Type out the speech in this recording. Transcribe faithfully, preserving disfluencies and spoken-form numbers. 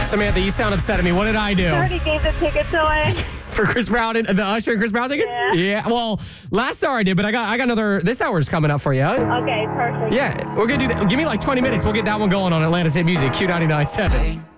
Samantha, you sound upset at me. What did I do? I already gave the tickets away. For Chris Brown and the Usher and Chris Brown tickets? Yeah. Yeah. Well, last hour I did, but I got I got another. This hour's coming up for you. Okay, perfect. Yeah, we're gonna do that. Give me like twenty minutes. We'll get that one going on Atlanta's Hit Music. Q ninety-nine point seven.